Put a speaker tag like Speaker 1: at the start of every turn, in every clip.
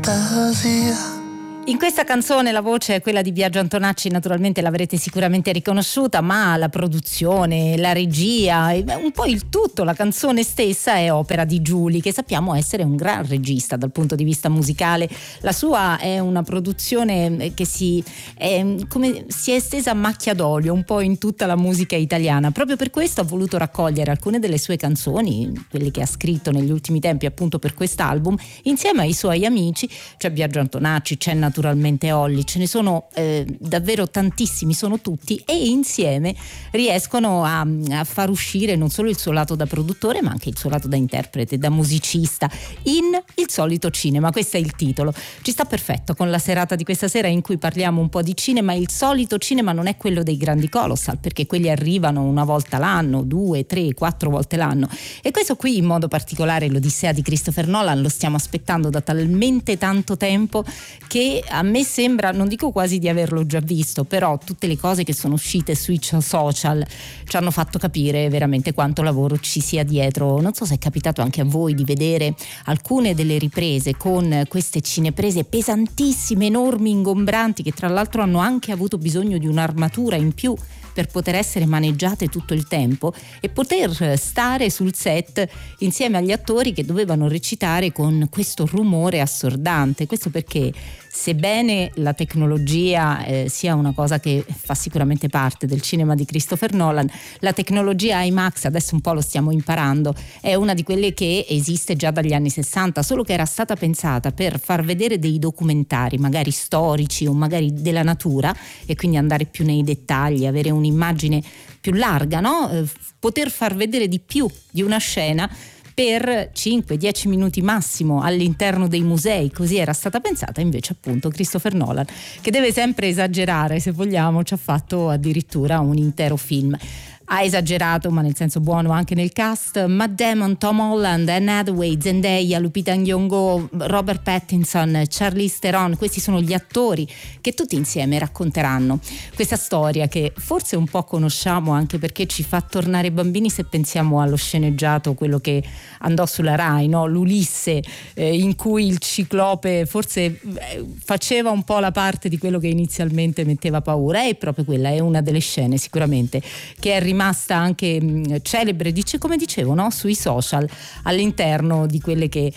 Speaker 1: fantasia.
Speaker 2: In questa canzone la voce è quella di Biagio Antonacci, naturalmente l'avrete sicuramente riconosciuta, ma la produzione, la regia, un po' il tutto, la canzone stessa è opera di Giuli, che sappiamo essere un gran regista dal punto di vista musicale. La sua è una produzione che si è estesa a macchia d'olio un po' in tutta la musica italiana. Proprio per questo ha voluto raccogliere alcune delle sue canzoni, quelle che ha scritto negli ultimi tempi appunto per quest'album, insieme ai suoi amici. C'è Biagio Antonacci, c'è naturalmente Olli, ce ne sono davvero tantissimi, sono tutti, e insieme riescono a far uscire non solo il suo lato da produttore ma anche il suo lato da interprete, da musicista in Il solito cinema. Questo è il titolo, ci sta perfetto con la serata di questa sera in cui parliamo un po' di cinema. Il solito cinema non è quello dei grandi colossal, perché quelli arrivano una volta l'anno, 2, 3, 4 volte l'anno, e questo qui in modo particolare, l'Odissea di Christopher Nolan, lo stiamo aspettando da talmente tanto tempo che a me sembra, non dico quasi di averlo già visto, però tutte le cose che sono uscite sui social ci hanno fatto capire veramente quanto lavoro ci sia dietro. Non so se è capitato anche a voi di vedere alcune delle riprese con queste cineprese pesantissime, enormi, ingombranti, che tra l'altro hanno anche avuto bisogno di un'armatura in più per poter essere maneggiate tutto il tempo e poter stare sul set insieme agli attori che dovevano recitare con questo rumore assordante. Questo perché, sebbene la tecnologia sia una cosa che fa sicuramente parte del cinema di Christopher Nolan, la tecnologia IMAX, adesso un po' lo stiamo imparando, è una di quelle che esiste già dagli anni 60, solo che era stata pensata per far vedere dei documentari magari storici o magari della natura, e quindi andare più nei dettagli, avere un'immagine più larga, no? Poter far vedere di più di una scena per 5-10 minuti massimo all'interno dei musei. Così era stata pensata. Invece appunto Christopher Nolan, che deve sempre esagerare se vogliamo, ci ha fatto addirittura un intero film. Ha esagerato, ma nel senso buono, anche nel cast. Matt Damon, Tom Holland, Anne Hathaway, Zendaya, Lupita Nyong'o, Robert Pattinson, Charlize Theron. Questi sono gli attori che tutti insieme racconteranno questa storia che forse un po' conosciamo, anche perché ci fa tornare bambini se pensiamo allo sceneggiato, quello che andò sulla Rai, no? L'Ulisse, in cui il ciclope forse faceva un po' la parte di quello che inizialmente metteva paura. E proprio quella è una delle scene sicuramente che è rimasta anche celebre, come dicevo, no? Sui social, all'interno di quelle che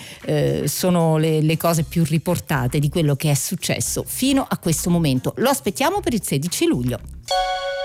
Speaker 2: sono le cose più riportate di quello che è successo fino a questo momento. Lo aspettiamo per il 16 luglio.